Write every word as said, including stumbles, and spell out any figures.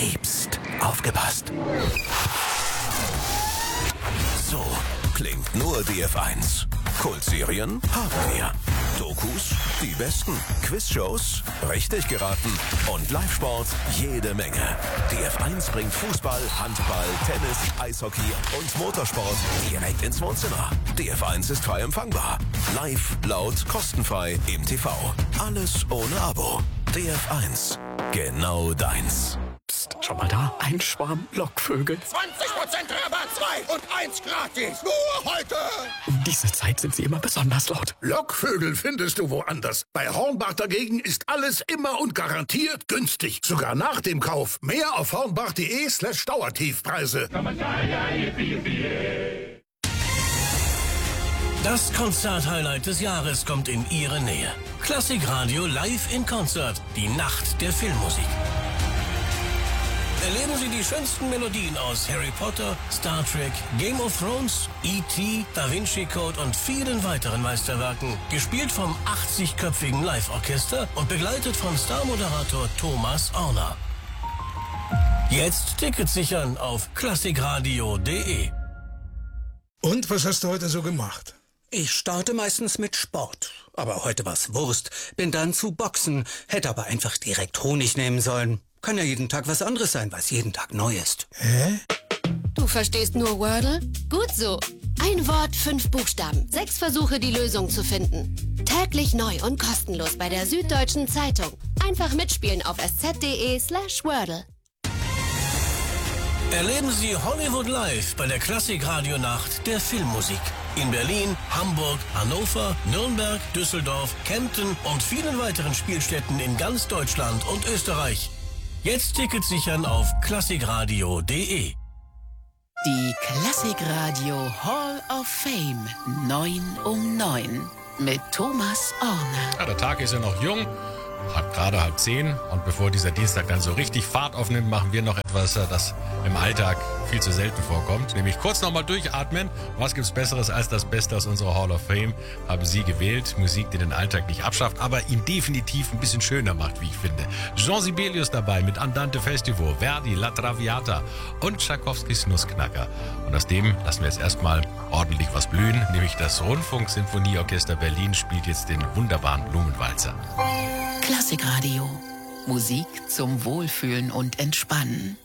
Hey, pst, aufgepasst. So klingt nur D F eins. Kultserien haben wir. Dokus, die besten. Quizshows, richtig geraten. Und Live-Sport, jede Menge. D F eins bringt Fußball, Handball, Tennis, Eishockey und Motorsport direkt ins Wohnzimmer. D F eins ist frei empfangbar. Live, laut, kostenfrei im T V. Alles ohne Abo. D F eins. Genau deins. Psst, schau mal da. Ein Schwarm Lockvögel. zwanzig Prozent Rabatt, zwei und eins gratis. Nur heute. Um diese Zeit sind sie immer besonders laut. Lockvögel findest du woanders. Bei Hornbach dagegen ist alles immer und garantiert günstig. Sogar nach dem Kauf. Mehr auf hornbach.de slash Dauertiefpreise. Das Konzert-Highlight des Jahres kommt in Ihre Nähe. Klassikradio live in Konzert. Die Nacht der Filmmusik. Erleben Sie die schönsten Melodien aus Harry Potter, Star Trek, Game of Thrones, E T, Da Vinci Code und vielen weiteren Meisterwerken. Gespielt vom achtzigköpfigen Live-Orchester und begleitet von Star-Moderator Thomas Orner. Jetzt Tickets sichern auf klassikradio punkt de. Und was hast du heute so gemacht? Ich starte meistens mit Sport. Aber heute war's Wurst. Bin dann zu Boxen. Hätte aber einfach direkt Honig nehmen sollen. Kann ja jeden Tag was anderes sein, was jeden Tag neu ist. Hä? Du verstehst nur Wordle? Gut so. Ein Wort, fünf Buchstaben. Sechs Versuche, die Lösung zu finden. Täglich neu und kostenlos bei der Süddeutschen Zeitung. Einfach mitspielen auf sz.de slash Wordle. Erleben Sie Hollywood live bei der Klassik-Radio-Nacht der Filmmusik. In Berlin, Hamburg, Hannover, Nürnberg, Düsseldorf, Kempten und vielen weiteren Spielstätten in ganz Deutschland und Österreich. Jetzt Tickets sichern auf klassikradio punkt de. Die Klassikradio Hall of Fame neun um neun mit Thomas Orner. Ja, der Tag ist ja noch jung, hat gerade halb zehn und bevor dieser Dienstag dann so richtig Fahrt aufnimmt, machen wir noch etwas, das im Alltag viel zu selten vorkommt, nämlich kurz nochmal durchatmen. Was gibt's Besseres als das Beste aus unserer Hall of Fame? Haben Sie gewählt. Musik, die den Alltag nicht abschafft, aber ihn definitiv ein bisschen schöner macht, wie ich finde. Jean Sibelius dabei mit Andante Festival, Verdi, La Traviata und Tschaikowskis Nussknacker. Und aus dem lassen wir jetzt erstmal ordentlich was blühen, nämlich das Rundfunk-Sinfonieorchester Berlin spielt jetzt den wunderbaren Blumenwalzer. Klassikradio. Musik zum Wohlfühlen und Entspannen.